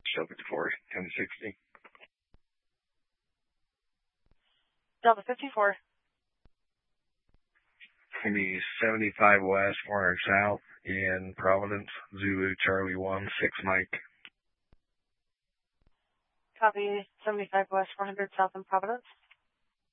Still 54, 1060. Delta 54. Give me 75 West, 400 South in Providence, Zulu Charlie 1, 6 Mike. Copy 75 West, 400 South in Providence.